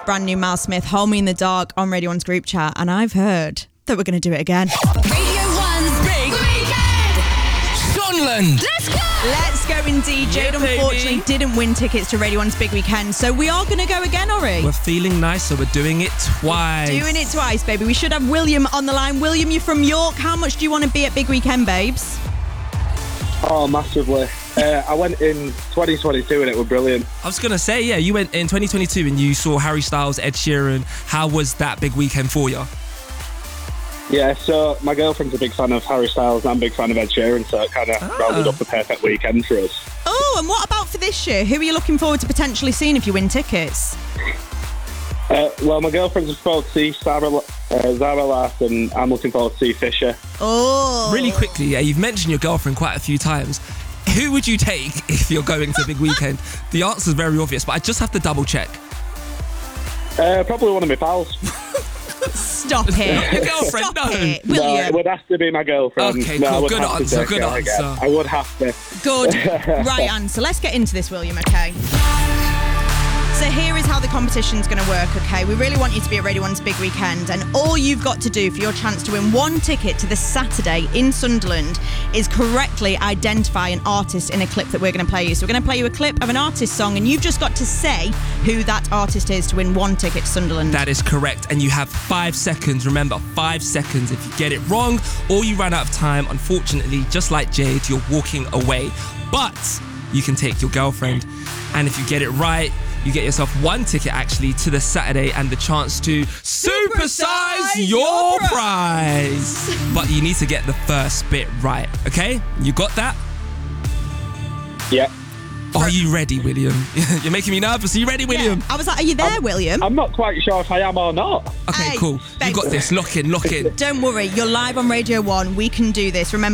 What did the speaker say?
brand new Mal Smith, Hold Me in the Dark on Radio 1's group chat, and I've heard that we're going to do it again. Radio 1's Big Weekend! Sunderland! Let's go! Let's go indeed. Jade unfortunately didn't win tickets to Radio 1's Big Weekend, so we are going to go again, Ori. We're feeling nice, so we're doing it twice. Doing it twice, baby. We should have William on the line. William, you're from York. How much do you want to be at Big Weekend, babes? Oh, massively. I went in 2022 and it was brilliant. I was going to say, yeah, you went in 2022 and you saw Harry Styles, Ed Sheeran. How was that big weekend for you? Yeah, so my girlfriend's a big fan of Harry Styles and I'm a big fan of Ed Sheeran, so it kind of rounded up the perfect weekend for us. Oh, and what about for this year? Who are you looking forward to potentially seeing if you win tickets? Well, my girlfriend's looking forward to see Zara Larsson. I'm looking forward to see Fisher. Oh. Really quickly, yeah, you've mentioned your girlfriend quite a few times. Who would you take if you're going to Big Weekend? The answer's very obvious, but I just have to double check. Probably one of my pals. Stop it. Your girlfriend, Stop no. it. No, William. it would have to be my girlfriend. Okay, No, I cool. would Good have to answer, take good her again. answer. I would have to. Good. Right answer. Let's get into this, William, okay? So here is how the competition's going to work, okay? We really want you to be at Radio 1's Big Weekend, and all you've got to do for your chance to win one ticket to the Saturday in Sunderland is correctly identify an artist in a clip that we're going to play you. So we're going to play you a clip of an artist song, and you've just got to say who that artist is to win one ticket to Sunderland. That is correct, and you have 5 seconds. Remember, 5 seconds. If you get it wrong or you run out of time, unfortunately, just like Jade, you're walking away. But you can take your girlfriend, and if you get it right, you get yourself one ticket actually to the Saturday and the chance to supersize your prize. But you need to get the first bit right, okay? You got that? Yeah. Are you ready, William? You're making me nervous. Are you ready, William? Yeah. I was like, are you there, William? I'm not quite sure if I am or not. Okay, Hey, cool. You babe. got this. Lock in, lock in. Don't worry, you're live on Radio 1. We can do this. Remember,